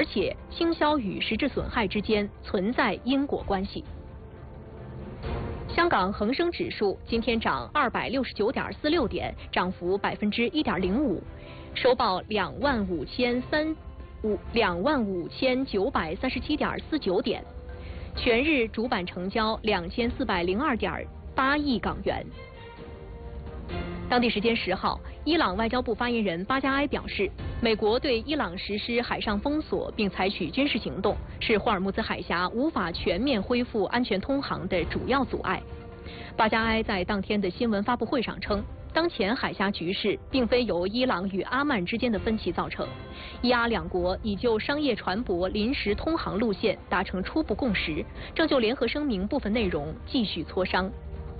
且倾销与实质损害之间存在因果关系。香港恒生指数今天涨269.46点，涨幅1.05%，收报25,937.49点，全日主板成交2402.8亿港元。当地时间10号，伊朗外交部发言人巴加埃表示，美国对伊朗实施海上封锁并采取军事行动，是霍尔木兹海峡无法全面恢复安全通航的主要阻碍。巴加埃在当天的新闻发布会上称，当前海峡局势并非由伊朗与阿曼之间的分歧造成，伊阿两国已就商业船舶临时通航路线达成初步共识，正就联合声明部分内容继续磋商。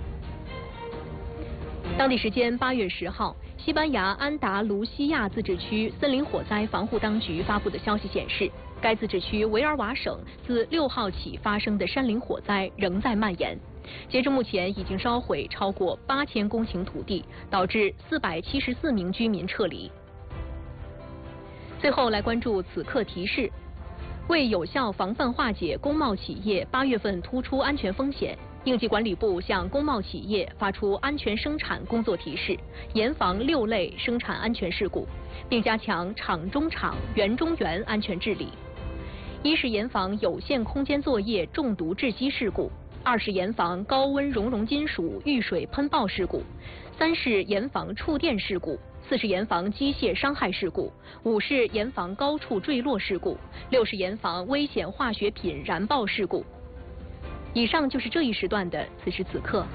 当地时间8月10号，西班牙安达卢西亚自治区森林火灾防护当局发布的消息显示，该自治区维尔瓦省自6号起发生的山林火灾仍在蔓延，截至目前已经烧毁超过8000公顷土地，导致474名居民撤离。最后来关注此刻提示，为有效防范化解工贸企业8月份突出安全风险，应急管理部向工贸企业发出安全生产工作提示，严防6类生产安全事故，并加强厂中厂、园中园安全治理。一是严防有限空间作业中毒窒息事故；2是严防高温熔融金属遇水喷爆事故；3是严防触电事故；4是严防机械伤害事故；5是严防高处坠落事故；6是严防危险化学品燃爆事故。以上就是这一时段的此时此刻。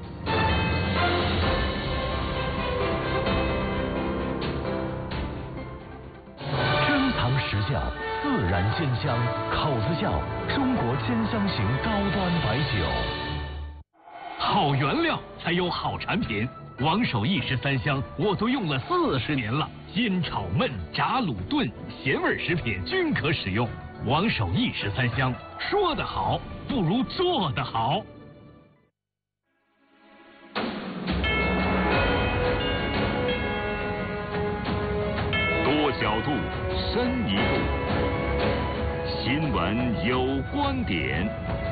珍藏实窖，自然鲜香，口子窖，中国鲜香型高端白酒。 好原料才有好产品，王守义13香我都用了40年了，煎炒焖炸卤炖咸味食品均可使用。王守义13香，说得好不如做得好。 多角度，深一度，新闻有观点。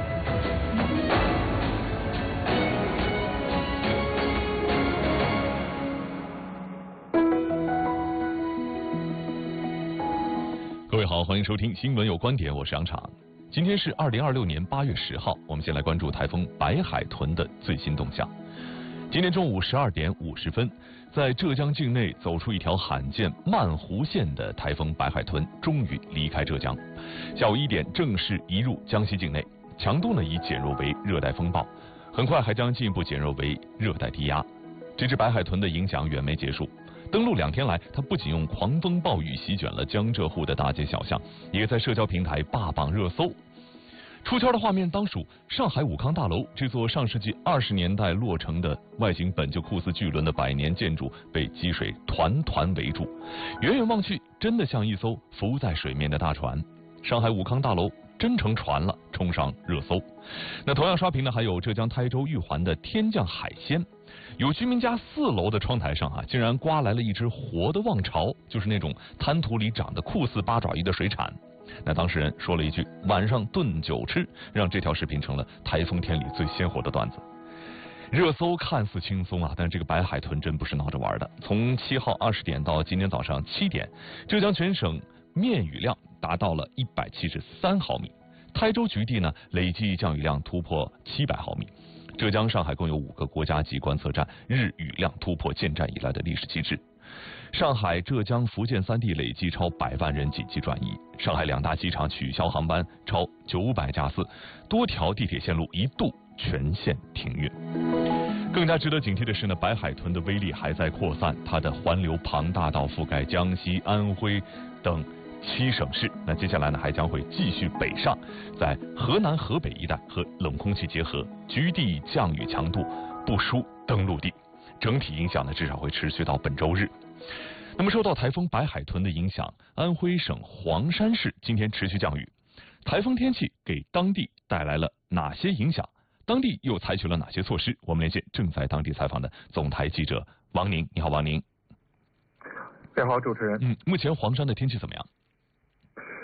各位好，欢迎收听新闻有观点，我是杨昶。今天是2026年8月10号，我们先来关注台风白海豚的最新动向。今天中午12点50分，在浙江境内走出一条罕见慢弧线的台风白海豚，终于离开浙江。下午1点正式移入江西境内，强度呢已减弱为热带风暴，很快还将进一步减弱为热带低压。这只白海豚的影响远没结束。登陆2天来，它不仅用狂风暴雨席卷了江浙沪的大街小巷，也在社交平台霸榜热搜。出圈的画面当属上海武康大楼这座上世纪20年代落成的外形本就酷似巨轮的100年建筑被积水团团围住，远远望去真的像一艘浮在水面的大船。上海武康大楼真成船了，冲上热搜。那同样刷屏呢，还有浙江台州玉环的天降海鲜。有居民家4楼的窗台上竟然刮来了一只活的望潮，就是那种滩涂里长得酷似八爪鱼的水产。那当事人说了一句晚上炖酒吃，让这条视频成了台风天里最鲜活的段子。热搜看似轻松但是这个白海豚真不是闹着玩的。从7号20点到今天早上7点，浙江全省面雨量达到了173毫米，台州局地呢累计降雨量突破700毫米。浙江、上海共有5个国家级观测站日雨量突破建站以来的历史极致。上海、浙江、福建3地累计超100万人紧急转移，上海2大机场取消航班超900架次，多条地铁线路一度全线停运。更加值得警惕的是呢，白海豚的威力还在扩散，它的环流庞大到覆盖江西、安徽等7省市。那接下来呢，还将会继续北上，在河南、河北一带和冷空气结合，局地降雨强度不输登陆地，整体影响呢至少会持续到本周日。那么受到台风白海豚的影响，安徽省黄山市今天持续降雨。台风天气给当地带来了哪些影响？当地又采取了哪些措施？我们连线正在当地采访的总台记者王宁。你好，王宁。 你好，主持人。 目前黄山的天气怎么样？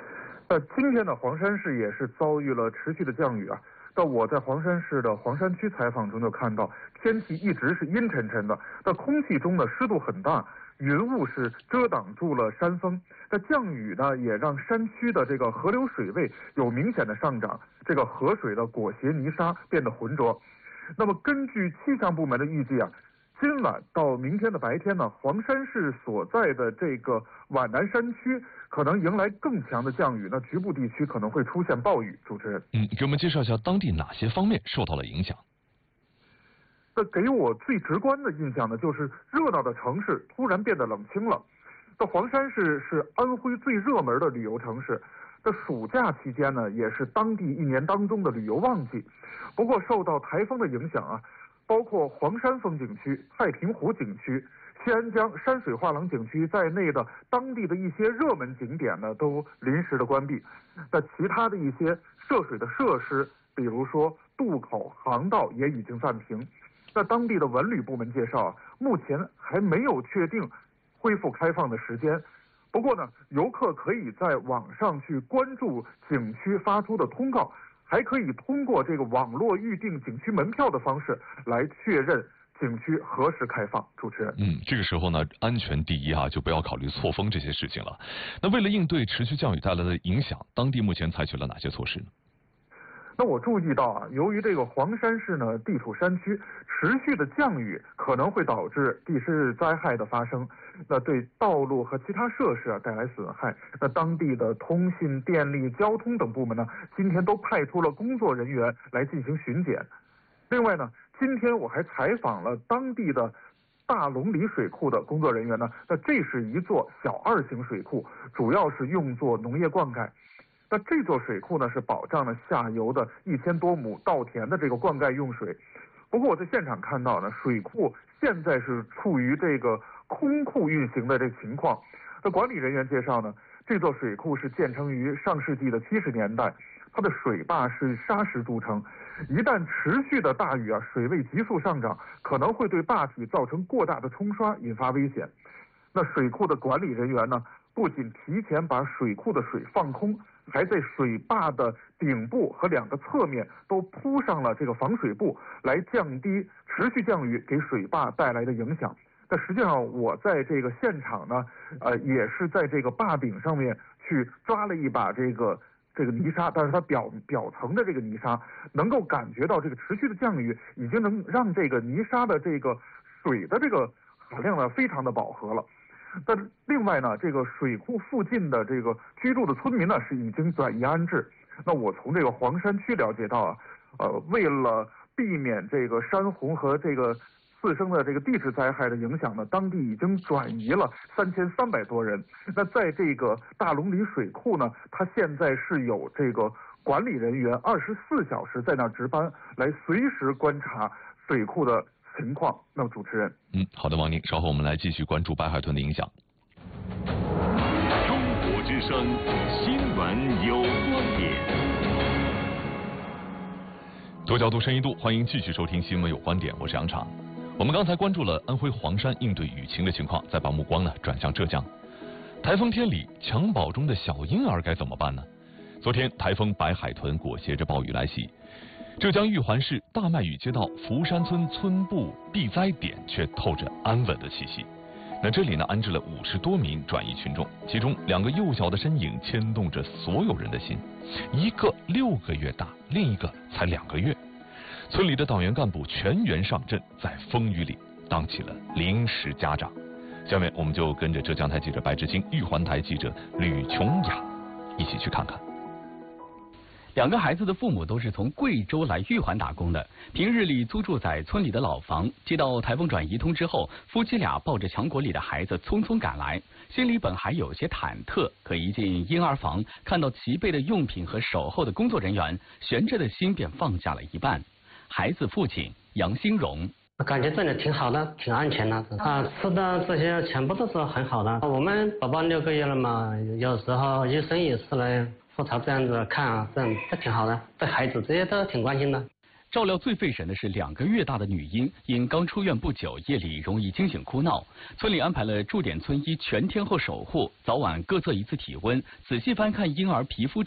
今天呢，黄山市也是遭遇了持续的降雨啊。我在黄山市的黄山区采访中就看到，天气一直是阴沉沉的，空气中的湿度很大，云雾是遮挡住了山峰。降雨呢，也让山区的这个河流水位有明显的上涨，这个河水的裹挟泥沙变得浑浊。那么根据气象部门的预计啊，今晚到明天的白天呢，黄山市所在的这个皖南山区可能迎来更强的降雨，那局部地区可能会出现暴雨。主持人， 给我们介绍一下当地哪些方面受到了影响？ 给我最直观的印象呢，就是热闹的城市突然变得冷清了。黄山市是安徽最热门的旅游城市，暑假期间呢，也是当地一年当中的旅游旺季。不过受到台风的影响啊，包括黄山风景区、太平湖景区、西安江山水画廊景区在内的当地的一些热门景点呢，都临时的关闭。其他的一些涉水的设施，比如说渡口、航道也已经暂停。当地的文旅部门介绍啊，目前还没有确定恢复开放的时间。不过呢，游客可以在网上去关注景区发出的通告，还可以通过这个网络预订景区门票的方式来确认景区何时开放。主持人， 这个时候呢，安全第一啊，就不要考虑错峰这些事情了。那为了应对持续降雨带来的影响，当地目前采取了哪些措施呢？ 那我注意到啊，由于这个黄山市呢地处山区，持续的降雨可能会导致地质灾害的发生，对道路和其他设施带来损害。当地的通信、电力、交通等部门呢，今天都派出了工作人员来进行巡检。另外呢，今天我还采访了当地的大龙里水库的工作人员呢，这是一座小2型水库，主要是用作农业灌溉。这座水库呢是保障了下游的1000多亩稻田的这个灌溉用水。不过我在现场看到呢，水库现在是处于这个空库运行的这个情况。管理人员介绍呢，这座水库是建成于上世纪的70年代，它的水坝是砂石筑成，一旦持续的大雨啊，水位急速上涨，可能会对坝体造成过大的冲刷，引发危险。水库的管理人员呢，不仅提前把水库的水放空，还在水坝的顶部和2个侧面都铺上了这个防水布，来降低持续降雨给水坝带来的影响。实际上我在这个现场呢，也是在这个坝顶上面去抓了一把这个泥沙，但是它表层的这个泥沙能够感觉到这个持续的降雨已经能让这个泥沙的这个水的这个含量呢非常的饱和了。另外呢，这个水库附近的这个居住的村民呢是已经转移安置。我从这个黄山区了解到啊，为了避免这个山洪和这个次生的这个地质灾害的影响呢，当地已经转移了3300多人。在这个大龙里水库呢，它现在是有这个管理人员24小时在那儿值班，来随时观察水库的情况。那么主持人， 好的，王宁，稍后我们来继续关注白海豚的影响。 中国之声新闻有观点， 多角度深一度，欢迎继续收听新闻有观点，我是杨畅。我们刚才关注了安徽黄山应对雨情的情况，再把目光呢转向浙江。台风天里襁褓中的小婴儿该怎么办呢？昨天台风白海豚裹挟着暴雨来袭，浙江玉环市大麦雨街道福山村村部避灾点却透着安稳的气息。这里呢安置了50多名转移群众，其中2个幼小的身影牵动着所有人的心，一个6个月大，另一个才2个月。村里的党员干部全员上阵，在风雨里当起了临时家长。下面我们就跟着浙江台记者白志清、玉环台记者吕琼雅一起去看看。 2个孩子的父母都是从贵州来玉环打工的，平日里租住在村里的老房。接到台风转移通知后，夫妻俩抱着强国里的孩子匆匆赶来，心里本还有些忐忑，可一进婴儿房，看到齐备的用品和守候的工作人员，悬着的心便放下了一半。孩子父亲杨兴荣， 感觉这里挺好的，挺安全的吃的这些全部都是很好的。我们宝宝6个月了嘛，有时候医生也是来复查这样子看啊，这样都挺好的，对孩子这些都挺关心的。 照料最费神的是2个月大的女婴，因刚出院不久，夜里容易惊醒哭闹。村里安排了驻点村医全天候守护，早晚各测一次体温，仔细翻看婴儿皮肤